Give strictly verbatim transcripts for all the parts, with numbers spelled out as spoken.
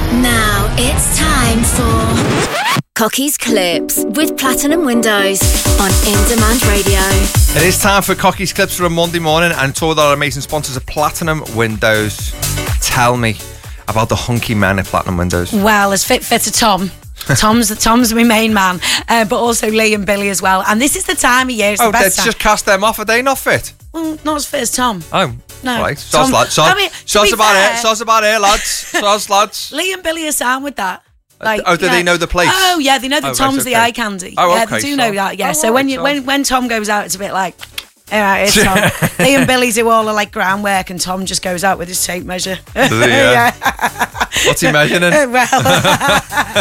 Now it's time for Cocky's Clips with Platinum Windows on In Demand Radio. It is time for Cocky's Clips for a Monday morning, and to all our amazing sponsors of Platinum Windows. Tell me about the hunky men at Platinum Windows. Well, as fit fit to Tom. Tom's Tom's my main man, uh, but also Lee and Billy as well. And this is the time of year. It's oh, the best let's time. just cast them off. Are they not fit? Well, not as fit as Tom. Oh, no. Right. Soz, Tom, lads. Soz, I mean, soz about fair, it. Soz about it, lads. Soz, lads. Lee and Billy are sound with that. Like, oh, do yeah. they know the place? Oh, yeah, they know that oh, Tom's right, okay. the eye candy. Oh, yeah, okay, they do so. know that. Yeah. Oh, so right, when you so. when when Tom goes out, it's a bit like. All right, it's Tom. Lee and Billy do all the like groundwork, and Tom just goes out with his tape measure. Does he, yeah. What's he measuring? Well,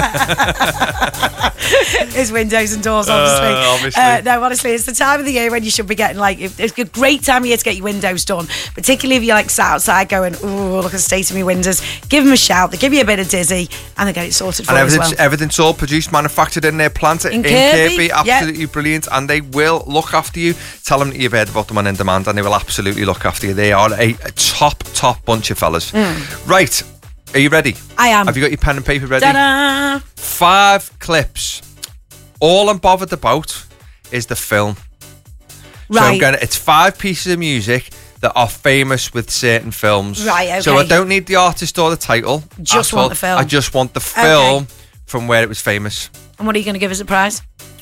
his windows and doors, obviously. Uh, obviously. Uh, no, honestly, it's the time of the year when you should be getting like it's a great time of year to get your windows done, particularly if you're like sat outside going, "Ooh, look at the state of my windows." Give them a shout. They give you a bit of dizzy, and they get it sorted for and you as everything's, well. everything's all produced, manufactured in their plant in, In Kirby. Kirby, Absolutely yeah. brilliant, and they will look after you. Tell them that you've heard about them on In Demand, and they will absolutely look after you. They are a, a top, top bunch of fellas. Mm. Right, are you ready? I am. Have you got your pen and paper ready? Ta-da! Five clips. All I'm bothered about is the film. Right. So I'm gonna, it's five pieces of music that are famous with certain films. Right, okay. So I don't need the artist or the title. Just at want all. the film. I just want the film Okay. from where it was famous. And what are you going to give as a prize?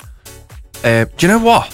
Uh, do you know what?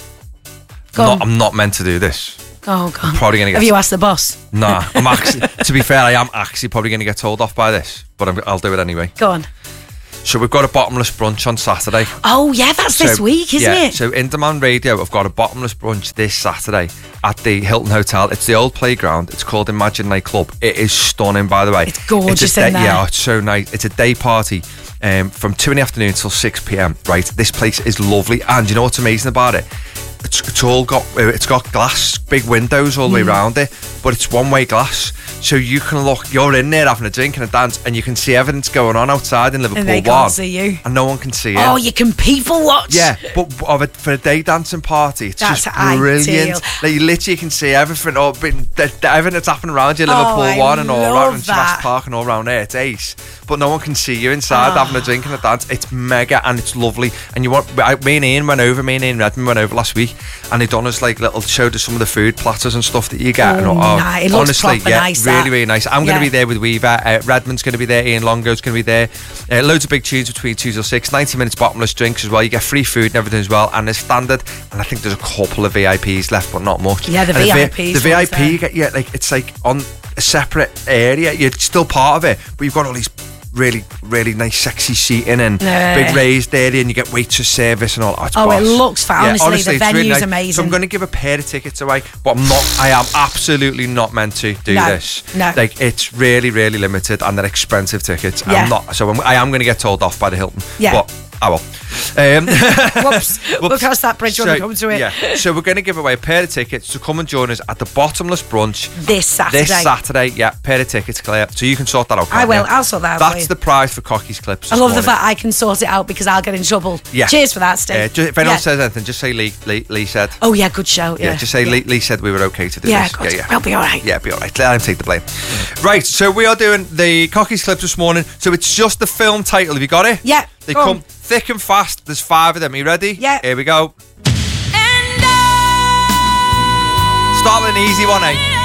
Go Not, on. I'm not meant to do this. Oh, God. I'm probably going to get... Have you asked the boss? Nah, I'm actually... to be fair, I am actually probably going to get told off by this, but I'm, I'll do it anyway. Go on. So we've got a bottomless brunch on Saturday. Oh, yeah, that's So, this week, isn't yeah, it? So In Demand Radio have got a bottomless brunch this Saturday at the Hilton Hotel. It's the old playground. It's called Imagine Night Club. It is stunning, by the way. It's gorgeous it's a day, in there. Yeah, it's so nice. It's a day party um, from two in the afternoon till six p.m. Right, this place is lovely, and you know what's amazing about it? It's, it's all got it's got glass, big windows all the way Mm. around it, but it's one way glass. So you can look, you're in there having a drink and a dance, and you can see everything that's going on outside in Liverpool And they One, can't see you. and no one can see it. Oh, you can people watch? Yeah, but of a, for a day dancing party, it's That's just brilliant. ideal. Like, you literally can see everything, all, everything that's happening around you, Liverpool Oh, I One and all love around West that. Park and all around there. It's ace. But no one can see you inside Oh. having a drink and a dance. It's mega and it's lovely. And you want, I, me and Ian went over, me and Ian Redmond went over last week, and they done us like little showed us some of the food platters and stuff that you get. Oh, and, nice. It looks honestly, proper yeah, nice, really, that. really nice. I'm going Yeah. to be there with Weaver. Uh, Redmond's going to be there. Ian Longo's going to be there. Uh, loads of big tunes between two till six. ninety minutes bottomless drinks as well. You get free food and everything as well. And there's standard. And I think there's a couple of V I Ps left, but not much. Yeah, the and V I Ps The, the V I P, ones you get, yeah, like it's like on a separate area. You're still part of it, but you've got all these really, really nice, sexy seating and Yeah. big raised area, and you get waitress service and all. Oh, it's Oh, it boss. looks fa- honestly, the it's really venue's nice. amazing. So I'm going to give a pair of tickets away, but I'm not. I am absolutely not meant to do No, this. no. Like, it's really, really limited, and they're expensive tickets. Yeah. I'm not. So I'm, I am going to get told off by the Hilton. Yeah. But I will. Um, Whoops. We'll cross that bridge when we come to it. Yeah. So we're going to give away a pair of tickets to come and join us at the Bottomless Brunch This Saturday. this Saturday. Yeah, pair of tickets, Claire. So you can sort that out. I can't will. you? I'll sort that out for That's you. the prize for Cocky's Clips. I this love the morning. fact I can sort it out because I'll get in trouble. Yeah. Cheers for that, Steve. Uh, just, if anyone Yeah. says anything, just say Lee. Lee, Lee said. Oh, yeah, good show. Yeah, Yeah, just say yeah. Lee, Lee said we were okay to do Yeah, this. good. Yeah, yeah. We'll be all right. Yeah, be all right. Let him take the blame. Right, so we are doing the Cocky's Clips this morning. So it's just the film title. Have you got it? Yeah, They go come on. thick and fast. There's five of them. Are you ready? Yeah. Here we go. Start with an easy one, eh?